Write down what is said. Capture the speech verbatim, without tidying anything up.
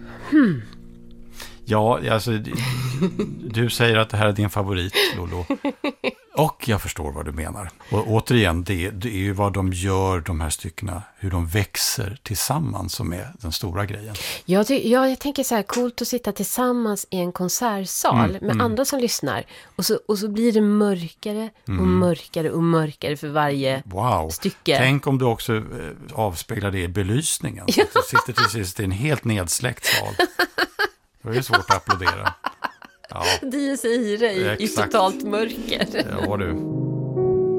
Hmm. Ja, alltså du säger att det här är din favorit, Lolo. Och jag förstår vad du menar. Och återigen, det, det är ju vad de gör, de här styckena, hur de växer tillsammans som är den stora grejen. Jag, ty- ja, jag tänker så här, coolt att sitta tillsammans i en konsertsal Mm, med mm. andra som lyssnar. Och så, och så blir det mörkare och Mm. mörkare och mörkare för varje Wow. stycke. Tänk om du också eh, avspeglar det i belysningen. Så att du sitter till sist i en helt nedsläckt sal. Det är ju svårt att applådera. Ja, Dies ire i, i exakt. totalt mörker. Ja, du.